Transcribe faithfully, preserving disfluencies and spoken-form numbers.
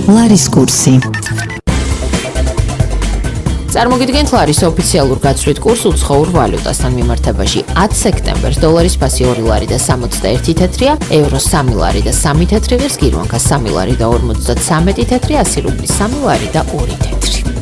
ლარის კურსი. წარმოგიდგენთ ლარის ოფიციალურ გაცვლით კურს უცხოურ ვალუტასთან მიმართებაში. ათი სექტემბერს დოლარის ფასი ორი ლარი და სამოცდაერთი თეთრია, ევრო სამი ლარი და სამი თეთრი ღირს, გირვანქა სამი ლარი და ორმოცდათვრამეტი თეთრი, ასი რუბლის სამი ლარი და ორი თეთრი.